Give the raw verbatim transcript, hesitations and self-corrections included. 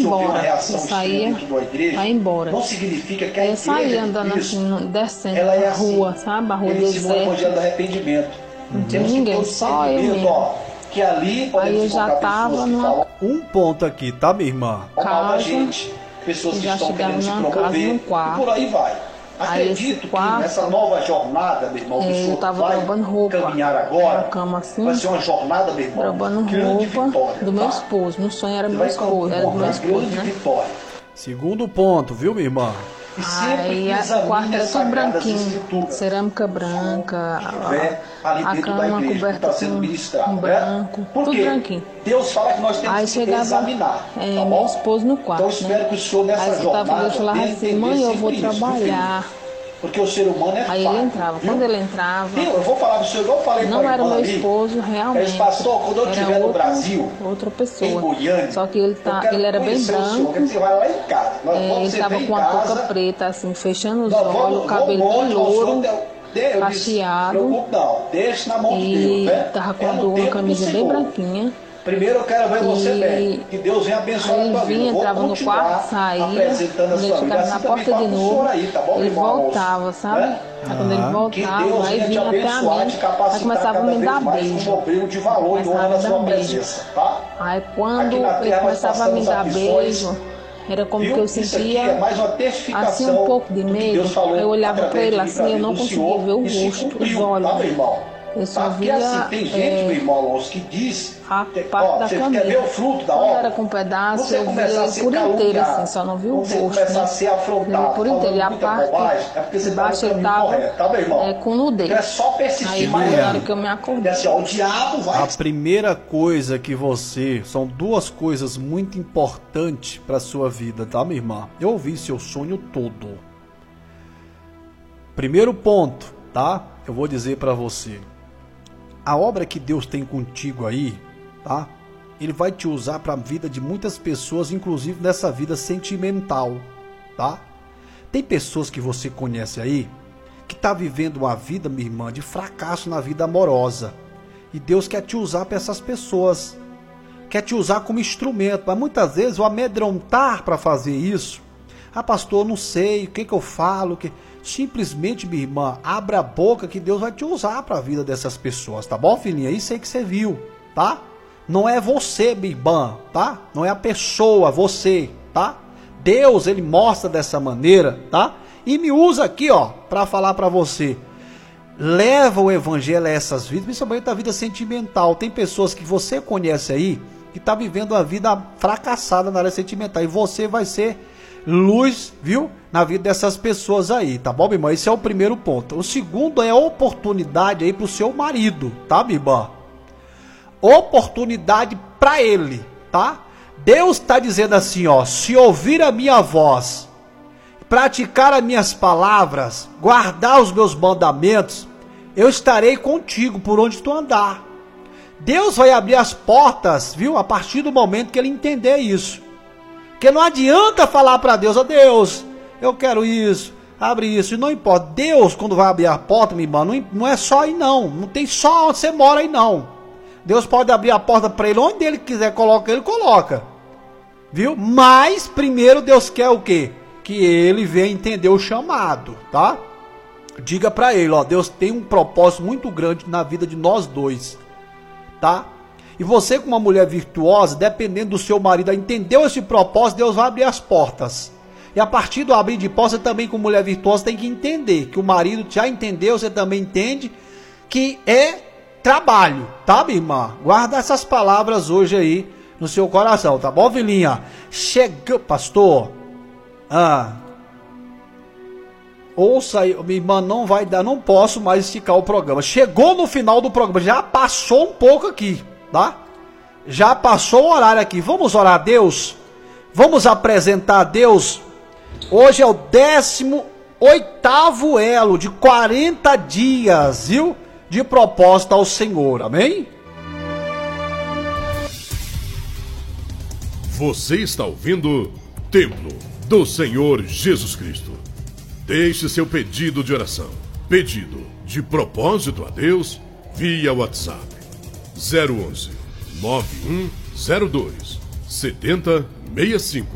embora. Eu saía pra ir embora. Não significa que a eu saía andando assim, descendo a é assim. rua, sabe? A rua deserta. O evangelho do arrependimento. Não tinha ninguém, só eu mesmo. Ó, que ali aí eu já tava numa... Um ponto aqui, tá, minha irmã? Casa, gente, pessoas que já estão chegava querendo numa se promover, casa, num quarto. E por aí vai. Aí Acredito quarto, que nessa nova jornada, meu irmão, que é, o senhor eu tava vai roupa, caminhar agora, na cama assim, vai ser uma jornada, meu irmão, trocando roupa vitória, do meu tá? esposo. Meu sonho era meu esposo, era do meu esposo, né? Vitória. Segundo ponto, viu, minha irmã? Aí a quarto era tudo branquinho, cerâmica branca, a, a cama coberta com, com branco, né? Tudo branquinho. Deus fala que nós temos aí que chegava, examinar, é, tá meu esposo no quarto, então, espero né? que o senhor nessa aí eu tava, eu falava assim, mãe, eu vou trabalhar. Isso, porque o ser humano é aí falho, ele entrava, viu? quando ele entrava, Viu? Eu vou falar pro senhor, igual eu falei não pra era meu ali, esposo realmente, é, pastor, quando eu estiver no Brasil, outra pessoa, em Goiânia, só que ele, tá, ele era bem branco, você vai lá em casa, é, ele tava com a touca preta assim, fechando os olhos, o cabelo bem louro, cacheado, não, deixa na mão de Deus, né? Tava com uma camisa bem branquinha. Primeiro eu quero ver você bem. Que Deus venha abençoar a tua vida. Ele entrava no quarto, saía, quando ele ficava na porta de novo, ele voltava, sabe? Aí quando ele voltava, aí vinha até a mim, aí começava a me dar beijo. Começava a me dar beijo. Aí quando ele começava a me dar beijo, era como que eu sentia assim um pouco de medo. Eu olhava para ele assim, eu não conseguia ver o rosto, os olhos. Eu só via assim, tem gente, é, meu irmão, que diz, a parte ó, da você camisa. quer ver o fruto da Quando obra? era com um pedaço, você eu via ele por inteiro, assim, só não vi o rosto, começar né? a ser afrontado, por inteiro, e a parte bobagem, é porque você de baixo eu tava correto, tá, meu irmão? é, com nudez. Então é só persistir. Aí mais na hora que eu me acordei. Assim, ó, o diabo vai... A primeira coisa que você... São duas coisas muito importantes para sua vida, tá, minha irmã? Eu ouvi seu sonho todo. Primeiro ponto, tá? Eu vou dizer para você. A obra que Deus tem contigo aí, tá? Ele vai te usar para a vida de muitas pessoas, inclusive nessa vida sentimental, tá? Tem pessoas que você conhece aí que tá vivendo uma vida, minha irmã, de fracasso na vida amorosa. E Deus quer te usar para essas pessoas. Quer te usar como instrumento, mas muitas vezes o amedrontar para fazer isso. Ah, pastor, não sei, o que que eu falo, que simplesmente, minha irmã, abra a boca que Deus vai te usar para a vida dessas pessoas, tá bom, filhinha? Isso aí que você viu, tá? Não é você, minha irmã, tá? Não é a pessoa, você, tá? Deus, ele mostra dessa maneira, tá? E me usa aqui, ó, para falar para você. Leva o evangelho a essas vidas, principalmente a vida sentimental. Tem pessoas que você conhece aí que tá vivendo uma vida fracassada na área sentimental e você vai ser luz, viu? Na vida dessas pessoas aí, tá bom, minha irmã? Esse é o primeiro ponto. O segundo é a oportunidade aí pro seu marido, tá, minha irmã? Oportunidade para ele, tá? Deus tá dizendo assim, ó, se ouvir a minha voz, praticar as minhas palavras, guardar os meus mandamentos, eu estarei contigo por onde tu andar. Deus vai abrir as portas, viu? A partir do momento que ele entender isso. Porque não adianta falar para Deus, ó, Deus, eu quero isso, abre isso, e não importa. Deus, quando vai abrir a porta, minha irmã, não, não é só aí não, não tem só onde você mora aí não. Deus pode abrir a porta para ele, onde ele quiser coloca, ele coloca. Viu? Mas, primeiro Deus quer o quê? Que ele venha entender o chamado, tá? Diga para ele, ó, Deus tem um propósito muito grande na vida de nós dois, tá? E você, como uma mulher virtuosa, dependendo do seu marido, entendeu esse propósito, Deus vai abrir as portas. E a partir do abrir de portas, você também, como mulher virtuosa, tem que entender que o marido já entendeu, você também entende que é trabalho, tá, minha irmã? Guarda essas palavras hoje aí no seu coração, tá bom, filhinha? Chega, pastor. Ah. Ouça aí, minha irmã, não vai dar, não posso mais esticar o programa. Chegou no final do programa, já passou um pouco aqui. Tá? Já passou o horário aqui. Vamos orar a Deus? Vamos apresentar a Deus? Hoje é o décimo oitavo elo de quarenta dias, viu? De proposta ao Senhor, amém? Você está ouvindo Templo do Senhor Jesus Cristo. Deixe seu pedido de oração, pedido de propósito a Deus via WhatsApp. zero onze, nove um zero dois, sete zero seis cinco